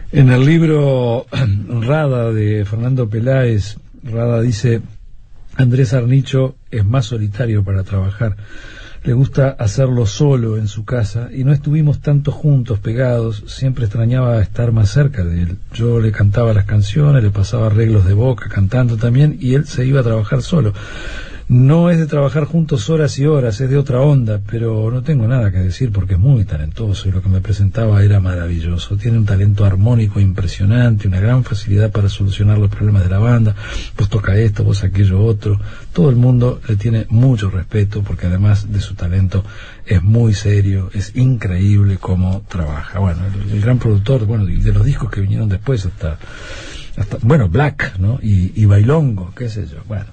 En el libro Rada de Fernando Peláez, Rada dice: Andrés Arnicho es más solitario para trabajar. Le gusta hacerlo solo en su casa y no estuvimos tanto juntos, pegados. Siempre extrañaba estar más cerca de él. Yo le cantaba las canciones, le pasaba arreglos de boca, cantando también, y él se iba a trabajar solo. No es de trabajar juntos horas y horas, es de otra onda, pero no tengo nada que decir porque es muy talentoso y lo que me presentaba era maravilloso. Tiene un talento armónico impresionante, una gran facilidad para solucionar los problemas de la banda. Vos toca esto, vos aquello otro. Todo el mundo le tiene mucho respeto porque además de su talento es muy serio, es increíble cómo trabaja. Bueno, el gran productor, bueno, de los discos que vinieron después hasta bueno, Black, ¿no? Y Bailongo, qué sé yo, bueno.